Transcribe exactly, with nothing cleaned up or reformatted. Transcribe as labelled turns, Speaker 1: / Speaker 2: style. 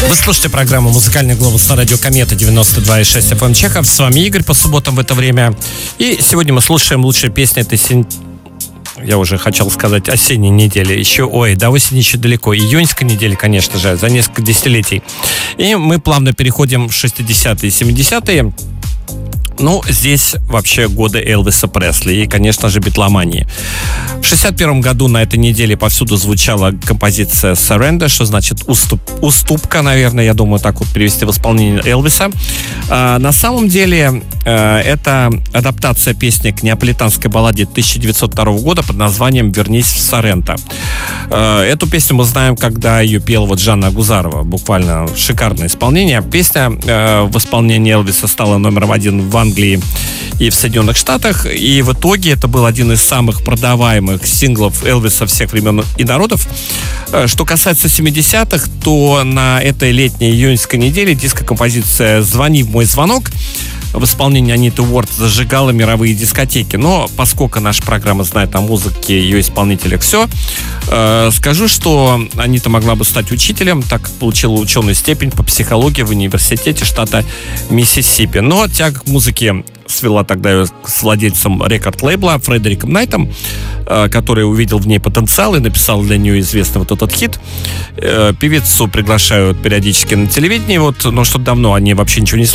Speaker 1: Вы слушаете программу «Музыкальный глобус» на радио Комета девяносто два и шесть эф эм Чехов. С вами Игорь по субботам в это время. И сегодня мы слушаем лучшие песни этой син... Я уже хотел сказать осенней недели. Еще, ой, до осени еще далеко. Июньской недели, конечно же, за несколько десятилетий. И мы плавно переходим в шестидесятые и семидесятые. Ну, здесь вообще годы Элвиса Пресли и, конечно же, битломании. В шестьдесят первом году на этой неделе повсюду звучала композиция «Surrender», что значит уступ, уступка, наверное, я думаю, так вот перевести в исполнение Элвиса. А, на самом деле, а, это адаптация песни к неаполитанской балладе тысяча девятьсот второго года под названием «Вернись в Соренто». А, эту песню мы знаем, когда ее пела вот Жанна Агузарова. Буквально шикарное исполнение. Песня а, в исполнении Элвиса стала номером один в Англии Англии и в Соединенных Штатах, и в итоге это был один из самых продаваемых синглов Элвиса всех времен и народов. Что касается семидесятых, то на этой летней июньской неделе диско-композиция «Звони в мой звонок» в исполнении Аниты Уорд зажигала мировые дискотеки. Но поскольку наша программа знает о музыке и ее исполнителях все, э, скажу, что Анита могла бы стать учителем, так как получила ученую степень по психологии в университете штата Миссисипи. Но тяга к музыке свела тогда ее с владельцем рекорд-лейбла Фредериком Найтом, э, который увидел в ней потенциал и написал для нее известный вот этот хит. Э, певицу приглашают периодически на телевидении, вот, но что давно они вообще ничего не слышали.